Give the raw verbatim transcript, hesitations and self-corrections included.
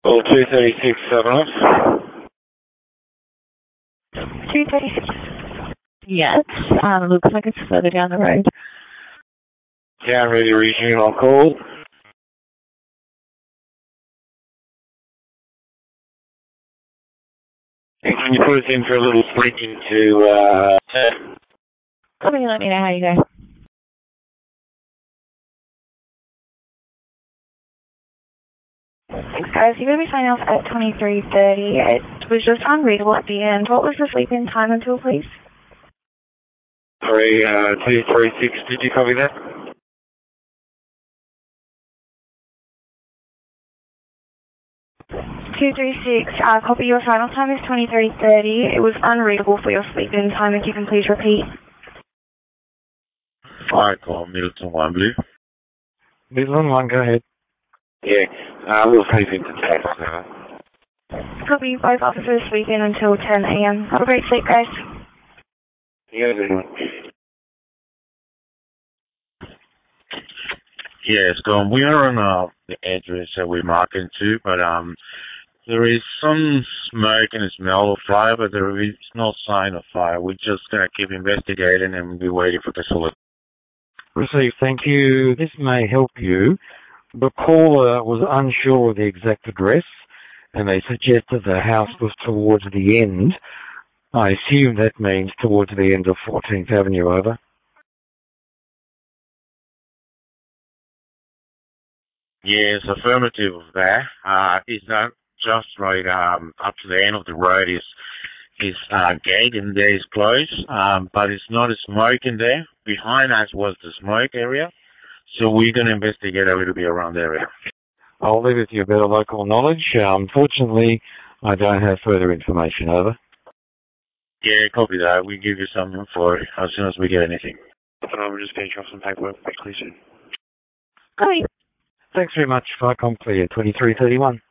Well, two thirty-six, seven off. two thirty-six. Yes, um, looks like it's further down the road. Town ready region on call. And can you put us in for a little sprint into, uh, Come in, let me know how you go. Thanks, guys. You're going to be signing off at twenty-three thirty. It was just unreadable at the end. What was the sleep-in time until, please? Sorry, uh, two thirty-six, did you copy that? two thirty-six, uh, copy your final time is twenty-three thirty. It was unreadable for your sleep-in time. If you can please repeat. Fire call, Middleton one, Blue. Middleton one, go ahead. Yeah, uh, we'll sleep into text, uh. Copy, both officers sleep in until ten a m. Have a great sleep, guys. Yeah, yes, um, we are on uh, the address that we're marking to, but um, there is some smoke and smell of fire, but there is no sign of fire. We're just going to keep investigating and be waiting for the solution. Received, thank you. This may help you. The caller was unsure of the exact address, and they suggested the house was towards the end. I assume that means towards the end of fourteenth Avenue, over. Yes, affirmative of that. Uh, is that just right um, up to the end of the road is is uh, gate and there is closed, um, but it's not a smoke in there. Behind us was the smoke area, so we're going to investigate a little bit around the area. I'll leave it to your better local knowledge. Um, unfortunately, I don't have further information, over. Yeah, copy that. We'll give you some info as soon as we get anything. I'm just finishing off some paperwork quickly soon. Copy. Thanks very much. Fire com clear, twenty-three thirty-one.